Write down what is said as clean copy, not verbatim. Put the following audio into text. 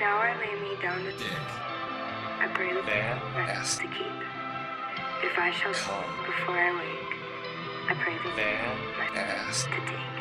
Now I lay me down to dick, I pray the man, rest ass, to keep. If I shall come, before I wake, I pray the man, ass. to take.